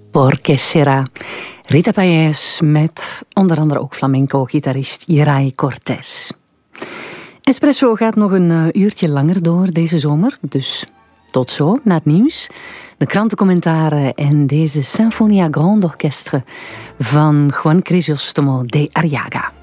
Porque será. Rita Payés met onder andere ook flamenco-gitarist Jerai Cortés. Espresso gaat nog een uurtje langer door deze zomer, dus tot zo, na het nieuws. De krantencommentaren en deze Sinfonia Grand Orchestre van Juan Crisóstomo de Arriaga.